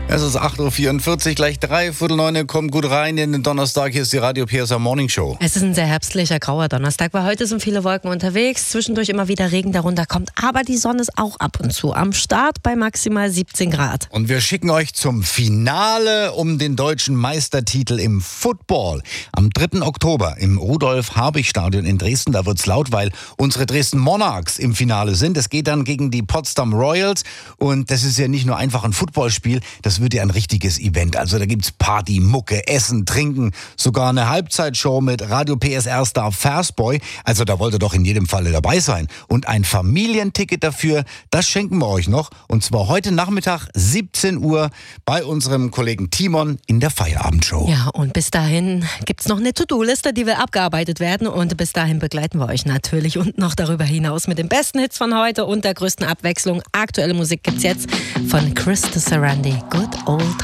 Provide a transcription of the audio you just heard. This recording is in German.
Es ist 8.44 Uhr, gleich 8:45, kommt gut rein in den Donnerstag. Hier ist die Radio PSR Morning Show. Es ist ein sehr herbstlicher, grauer Donnerstag, weil heute sind viele Wolken unterwegs, zwischendurch immer wieder Regen darunter kommt, aber die Sonne ist auch ab und zu am Start bei maximal 17 Grad. Und wir schicken euch zum Finale um den deutschen Meistertitel im Football. Am 3. Oktober im Rudolf-Habich-Stadion in Dresden, da wird's laut, weil unsere Dresden Monarchs im Finale sind. Es geht dann gegen die Potsdam Royals und das ist ja nicht nur einfach ein Footballspiel, das wird ja ein richtiges Event. Also da gibt's Party, Mucke, Essen, Trinken, sogar eine Halbzeitshow mit Radio PSR-Star Fastboy. Also da wollt ihr doch in jedem Falle dabei sein. Und ein Familienticket dafür, das schenken wir euch noch. Und zwar heute Nachmittag 17 Uhr bei unserem Kollegen Timon in der Feierabendshow. Ja, und bis dahin gibt's noch eine To-Do-Liste, die will abgearbeitet werden. Und bis dahin begleiten wir euch natürlich und noch darüber hinaus mit den besten Hits von heute und der größten Abwechslung. Aktuelle Musik gibt's jetzt von Chris Sarandi. Good Old